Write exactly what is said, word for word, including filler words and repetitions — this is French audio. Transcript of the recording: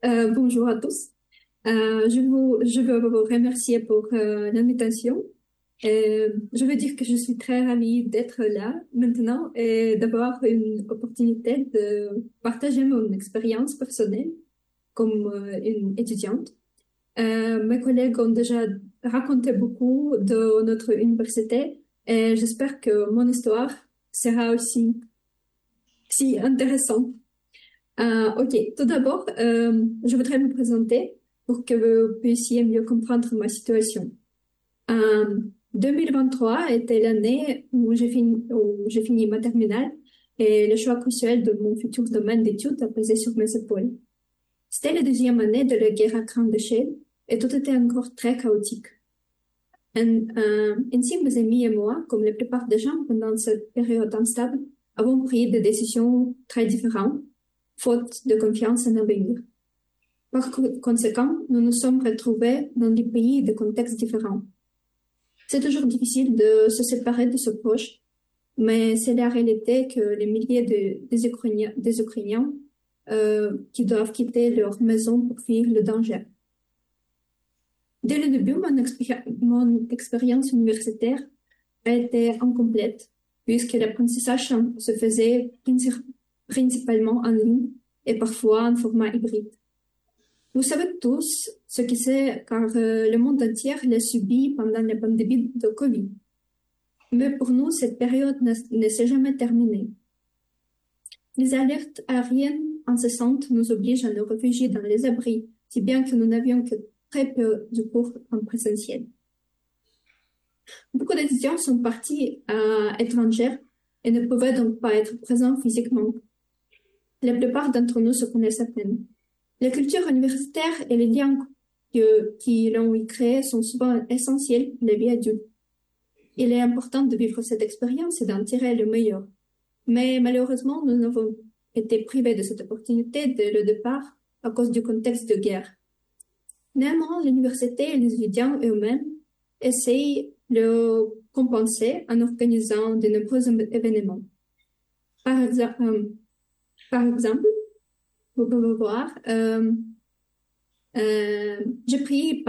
Euh, bonjour à tous. Euh, je vous, je veux vous remercier pour euh, l'invitation. Euh, je veux dire que je suis très ravie d'être là maintenant et d'avoir une opportunité de partager mon expérience personnelle comme euh, une étudiante. Euh, mes collègues ont déjà raconté beaucoup de notre université et j'espère que mon histoire sera aussi si intéressante. Euh, ok, tout d'abord, euh, je voudrais me présenter pour que vous puissiez mieux comprendre ma situation. Euh, deux mille vingt-trois était l'année où j'ai fini, où j'ai fini ma terminale et le choix crucial de mon futur domaine d'études a pesé sur mes épaules. C'était la deuxième année de la guerre à grande échelle et tout était encore très chaotique. Un- euh, ainsi, mes amis et moi, comme la plupart des gens pendant cette période instable, avons pris des décisions très différentes, faute de confiance en l'avenir. Par co- conséquent, nous nous sommes retrouvés dans des pays et des contextes différents. C'est toujours difficile de se séparer de ses proches, mais c'est la réalité que les milliers de, des Ukrainiens, des Ukrainiens euh, qui doivent quitter leur maison pour fuir le danger. Dès le début, mon, expéri- mon expérience universitaire a été incomplète, puisque l'apprentissage se faisait princi- principalement en ligne et parfois en format hybride. Vous savez tous ce que c'est car euh, le monde entier l'a subi pendant la pandémie de Covid. Mais pour nous, cette période ne, ne s'est jamais terminée. Les alertes aériennes incessantes nous obligent à nous réfugier dans les abris, si bien que nous n'avions que très peu de cours en présentiel. Beaucoup d'étudiants sont partis à l'étranger et ne pouvaient donc pas être présents physiquement. La plupart d'entre nous se connaissent à peine. La culture universitaire et les liens que, qui l'ont y créé sont souvent essentiels pour la vie adulte. Il est important de vivre cette expérience et d'en tirer le meilleur. Mais malheureusement, nous avons été privés de cette opportunité dès le départ à cause du contexte de guerre. Néanmoins, l'université et les étudiants eux-mêmes essayent de le compenser en organisant de nombreux événements. Par, exa- euh, par exemple, vous pouvez voir, euh, euh, j'ai pris